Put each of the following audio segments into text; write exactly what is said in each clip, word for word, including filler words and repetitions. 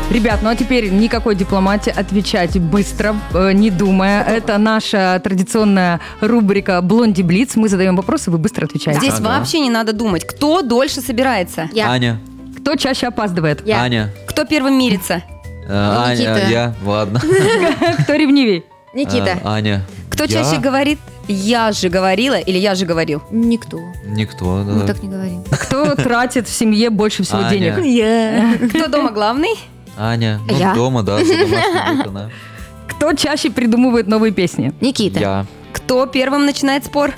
Ребят, ну а теперь никакой дипломатии, отвечать быстро, э, не думая. Это наша традиционная рубрика «Блонди Блиц». Мы задаем вопросы, вы быстро отвечаете. Здесь Ага. вообще не надо думать, кто дольше собирается, Я. Аня. Кто чаще опаздывает? Я. Аня. кто первым мирится, Э, Аня, Никита. я, ладно. Кто ревнивей? Никита. Э, Аня. кто Я? чаще говорит «я же говорила» или «я же говорил». Никто. Никто, да. Мы так не говорим. Кто тратит в семье больше всего Аня. денег? Я. Кто дома главный? Аня. Ну, Я. дома, да, за домашний быт она. Кто чаще придумывает новые песни? Никита. Я. Кто первым начинает спор?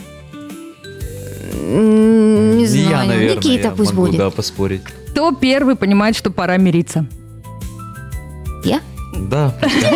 М, Не Не знаю. я, наверное. Никита я пусть могу, будет. да, поспорить. Кто первый понимает, что пора мириться? Я? Да.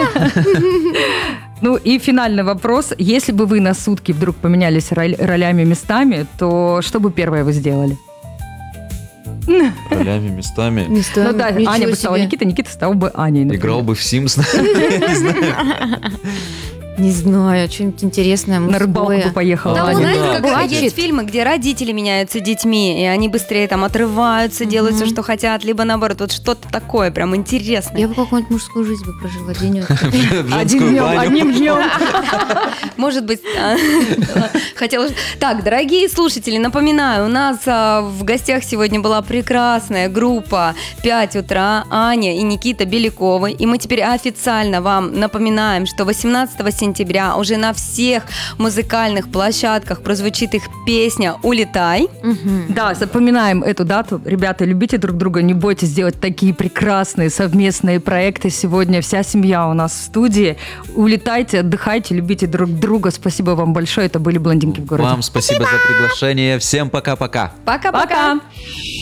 Ну и финальный вопрос. Если бы вы на сутки вдруг поменялись роль- ролями местами, то что бы первое вы сделали? Ролями, местами. Местами. Ну да, Ничего Аня бы стала себе. Никитой, Никита стал бы Аней, например. Играл бы в Sims, наверное, не знаю. Не знаю, что-нибудь интересное. На рыбалку мужское. бы поехала. Да, А, вы ну знаете, да, когда кстати. есть фильмы, где родители меняются детьми, и они быстрее там отрываются, делают все, что хотят, либо наоборот, вот что-то такое прям интересное. Я бы какую-нибудь мужскую жизнь бы прожила денек. В Одним женскую днем, баню. одним днем. Может быть, а, хотела... Так, дорогие слушатели, напоминаю, у нас а, в гостях сегодня была прекрасная группа «пять утра», Аня и Никита Беляковы. И мы теперь официально вам напоминаем, что восемнадцатого сентября уже на всех музыкальных площадках прозвучит их песня «Улетай». Мгм. Да, запоминаем эту дату. Ребята, любите друг друга, не бойтесь делать такие прекрасные совместные проекты. Сегодня вся семья у нас в студии. Улетайте, отдыхайте, любите друг друга. Спасибо вам большое. Это были «Блондинки в городе». Вам спасибо за приглашение. Всем пока-пока. Пока-пока! Пока!